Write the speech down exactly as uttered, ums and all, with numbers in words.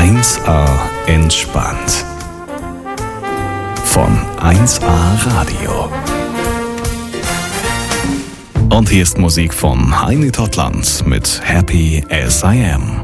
eins A entspannt. Von eins A Radio. Und hier ist Musik von Heini Tottland mit Happy As I Am.